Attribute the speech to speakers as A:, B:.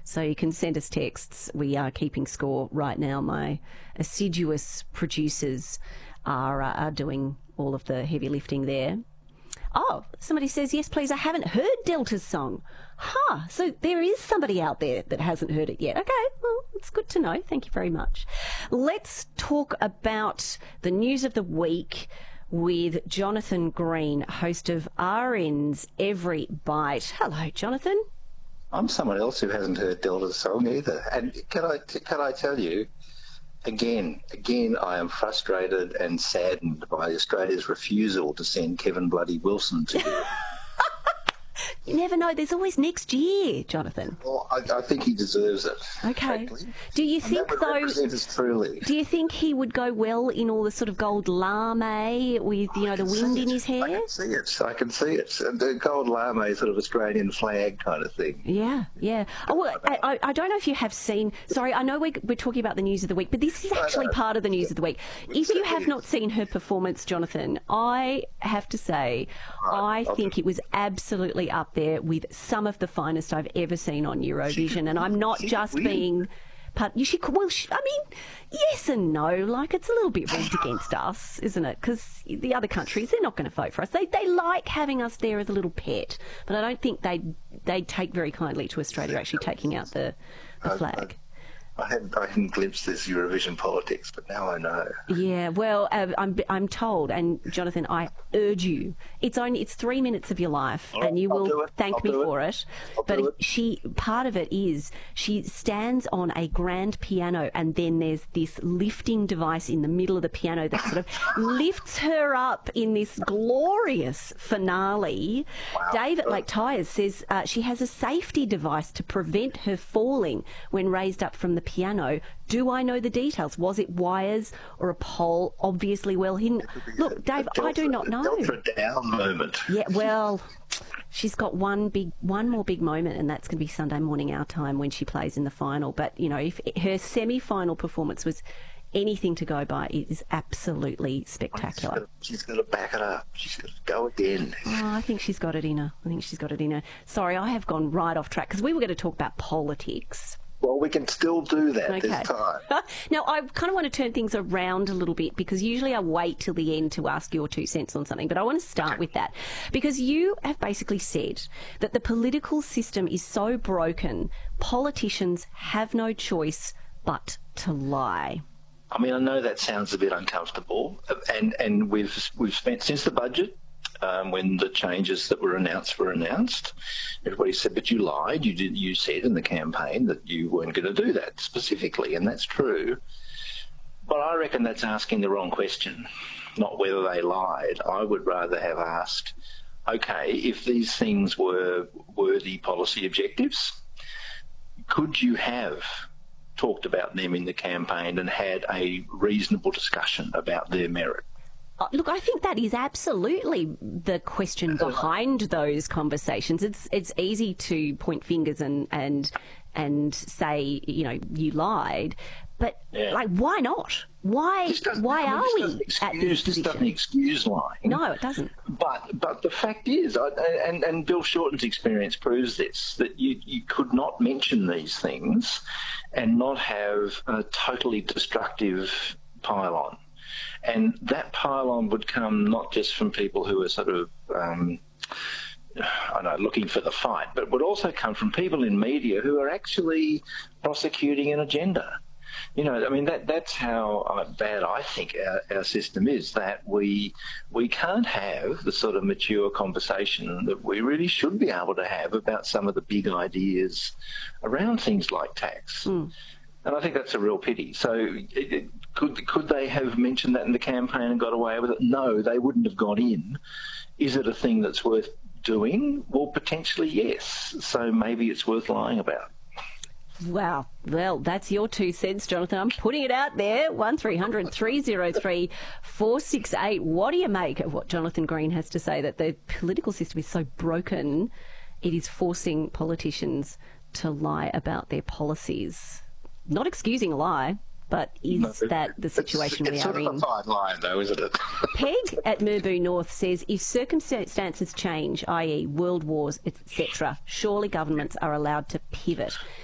A: So you can send us texts. We are keeping score right now. My assiduous producers are doing all of the heavy lifting there. Oh, somebody says, yes, please, I haven't heard Delta's song. So there is somebody out there that hasn't heard it yet. Okay, well, it's good to know. Thank you very much. Let's talk about the news of the week with Jonathan Green, host of RN's Every Bite. Hello, Jonathan.
B: I'm someone else who hasn't heard Delta's song either. And can I tell you, again, I am frustrated and saddened by Australia's refusal to send Kevin Bloody Wilson to you.
A: You never know. There's always next year, Jonathan.
B: Well, I think he deserves it.
A: Okay.
B: Frankly.
A: Do you think, though,
B: truly.
A: do you think he would go well in all the sort of gold lame with, the wind in his hair?
B: I can see it. And the gold lame sort of Australian flag kind of thing.
A: Yeah. Oh, well, I don't know if you have seen... Sorry, I know we're talking about the news of the week, but this is actually part of the news of the week. If you have not seen her performance, Jonathan, I have to say, I think it was absolutely up there with some of the finest I've ever seen on Eurovision, and I'm not just being... yes and no. Like, it's a little bit rigged against us, isn't it? Because the other countries, they're not going to vote for us. They like having us there as a little pet, but I don't think they'd take very kindly to Australia actually taking out the flag.
B: I hadn't glimpsed this Eurovision politics, but now I know.
A: Yeah, well, I'm told, and Jonathan, I urge you. It's 3 minutes of your life, and you will thank me for it. But part of it is she stands on a grand piano, and then there's this lifting device in the middle of the piano that sort of lifts her up in this glorious finale. Wow. Dave at Lake Tyers says she has a safety device to prevent her falling when raised up from the piano. Do I know the details? Was it wires or a pole? Obviously well hidden. Look, Dave, I do not know.
B: Delta down moment.
A: Yeah, well, she's got one more big moment, and that's going to be Sunday morning our time when she plays in the final. But, if her semi-final performance was anything to go by, it is absolutely spectacular.
B: She's got to back it up. She's got to go again.
A: Oh, I think she's got it in her. Sorry, I have gone right off track because we were going to talk about politics.
B: Well, we can still do that this time.
A: Now, I kind of want to turn things around a little bit because usually I wait till the end to ask your 2 cents on something, but I want to start with that because you have basically said that the political system is so broken, politicians have no choice but to lie.
B: I mean, I know that sounds a bit uncomfortable, and we've spent since the budget. When the changes that were announced, everybody said, but you lied. You said in the campaign that you weren't going to do that specifically, and that's true. But I reckon that's asking the wrong question, not whether they lied. I would rather have asked, okay, if these things were worthy policy objectives, could you have talked about them in the campaign and had a reasonable discussion about their merit?
A: Look, I think that is absolutely the question behind those conversations. It's easy to point fingers and say, you lied, but why not? Why are we at this position?
B: This doesn't excuse lying.
A: No, it doesn't.
B: But the fact is, and Bill Shorten's experience proves this, that you could not mention these things and not have a totally destructive pile-on. And that pile-on would come not just from people who are sort of, looking for the fight, but would also come from people in media who are actually prosecuting an agenda. That's how bad I think our system is, that we can't have the sort of mature conversation that we really should be able to have about some of the big ideas around things like tax. And I think that's a real pity. So could they have mentioned that in the campaign and got away with it? No, they wouldn't have got in. Is it a thing that's worth doing? Well, potentially yes. So maybe it's worth lying about.
A: Wow. Well, that's your 2 cents, Jonathan. I'm putting it out there. 1300 303 468. What do you make of what Jonathan Green has to say, that the political system is so broken it is forcing politicians to lie about their policies? Not excusing a lie, but that the situation we are in? It's
B: sort of a fine line, though, isn't it?
A: Peg at Merboo North says, if circumstances change, i.e. world wars, etc., surely governments are allowed to pivot.